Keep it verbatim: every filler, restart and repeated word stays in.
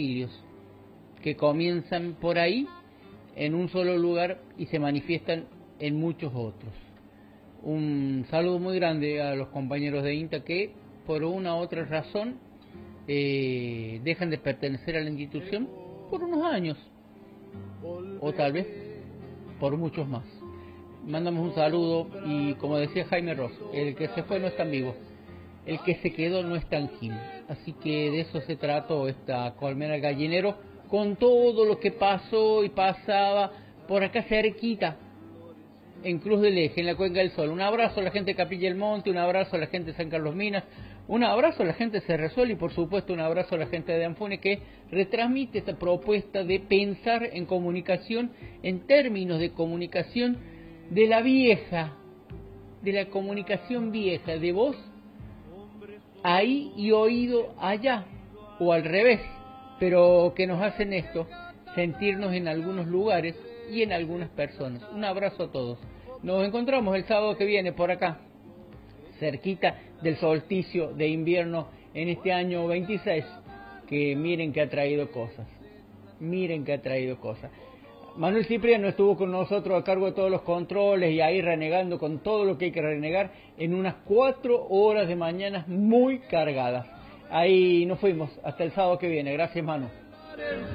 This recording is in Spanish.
que comienzan por ahí, en un solo lugar, y se manifiestan en muchos otros. Un saludo muy grande a los compañeros de INTA que, por una u otra razón, eh, dejan de pertenecer a la institución por unos años, o tal vez por muchos más. Mandamos un saludo y, como decía Jaime Ross, el que se fue no es tan vivo, el que se quedó no es tan tangible. Así que de eso se trató esta colmena al gallinero, con todo lo que pasó y pasaba por acá cerquita, en Cruz del Eje, en la Cuenca del Sol. Un abrazo a la gente de Capilla del Monte, un abrazo a la gente de San Carlos Minas, un abrazo a la gente de Cerresol y por supuesto un abrazo a la gente de Anfune, que retransmite esta propuesta de pensar en comunicación, en términos de comunicación de la vieja, de la comunicación vieja, de voz ahí y oído allá, o al revés, pero que nos hacen esto, sentirnos en algunos lugares y en algunas personas. Un abrazo a todos. Nos encontramos el sábado que viene por acá, cerquita del solsticio de invierno en este año veintiséis, que miren que ha traído cosas, miren que ha traído cosas. Manuel Cipriano estuvo con nosotros a cargo de todos los controles y ahí renegando con todo lo que hay que renegar en unas cuatro horas de mañanas muy cargadas. Ahí nos fuimos, hasta el sábado que viene. Gracias, Manu.